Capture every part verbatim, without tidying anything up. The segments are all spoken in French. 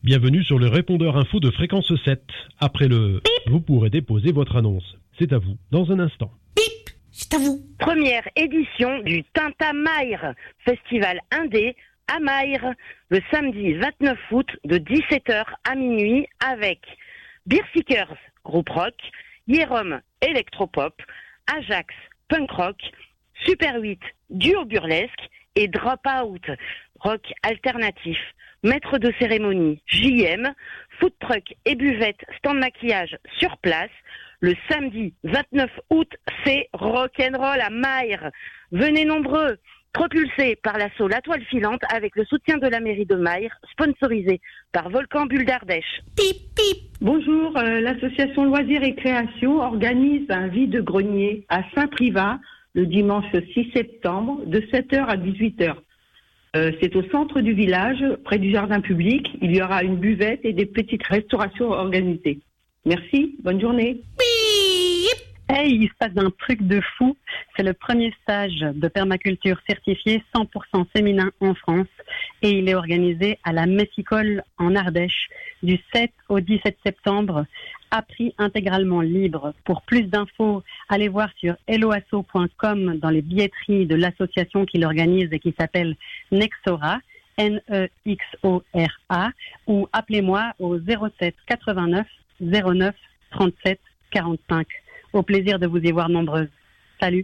Bienvenue sur le répondeur info de Fréquence sept. Après le bip, vous pourrez déposer votre annonce. C'est à vous dans un instant. Bip, c'est à vous. Première édition du Tintamayre, festival indé à Mayre, le samedi vingt-neuf août de dix-sept heures à minuit avec Beer Seekers, groupe rock, Jérôme, électropop, Ajax, punk rock, Super huit, duo burlesque et Dropout, rock alternatif. Maître de cérémonie, J M, food truck et buvette, stand maquillage sur place. Le samedi vingt-neuf août, c'est rock'n'roll à Mayre. Venez nombreux, propulsés par l'assaut La Toile Filante avec le soutien de la mairie de Mayre, sponsorisé par Volcan Bulle d'Ardèche. Pip, pip. Bonjour, euh, l'association Loisirs et Création organise un vide-grenier à Saint-Privat le dimanche six septembre de sept heures à dix-huit heures. Euh, c'est au centre du village, près du jardin public. Il y aura une buvette et des petites restaurations organisées. Merci, bonne journée. Hey, il se passe un truc de fou. C'est le premier stage de permaculture certifié cent pour cent féminin en France et il est organisé à la Messicole en Ardèche du sept au dix-sept septembre, à prix intégralement libre. Pour plus d'infos, allez voir sur helloasso point com dans les billetteries de l'association qui l'organise et qui s'appelle Nexora, N E X O R A, ou appelez-moi au zéro sept quatre-vingt-neuf zéro neuf trente-sept quarante-cinq. Au plaisir de vous y voir nombreuses. Salut.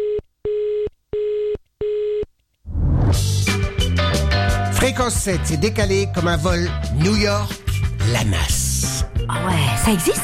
Fréquence sept, c'est décalé comme un vol New York-Lamas. Ah ouais, ça existe ça ?